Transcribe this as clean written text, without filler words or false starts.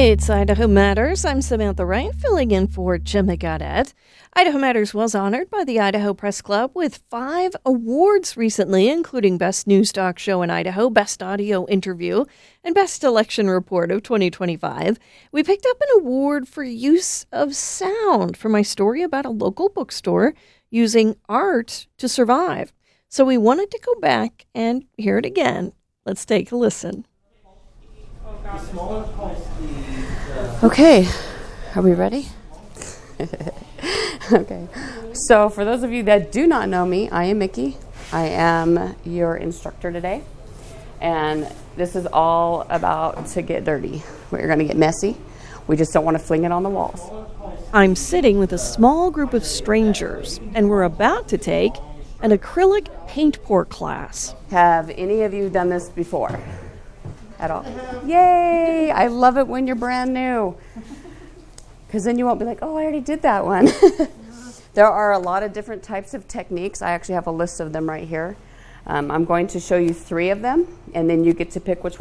It's Idaho Matters. I'm Samantha Wright, filling in for Jim Gaudette. Idaho Matters was honored by the Idaho Press Club with 5 awards recently, including Best News Talk Show in Idaho, Best Audio Interview, and Best Election Report of 2025. We picked up an award for use of sound for my story about a local bookstore using art to survive. So we wanted to go back and hear it again. Let's take a listen. Okay, are we ready? Okay, so for those of you that do not know me, I am Mickey. I am your instructor today, and this is all about to get dirty. We're going to get messy. We just don't want to fling it on the walls. I'm sitting with a small group of strangers, and we're about to take an acrylic paint pour class. Have any of you done this before? At all? Yay! I love it when you're brand new, because then you won't be like, oh, I already did that one. There are a lot of different types of techniques. I actually have a list of them right here. I'm going to show you 3 of them, and then you get to pick which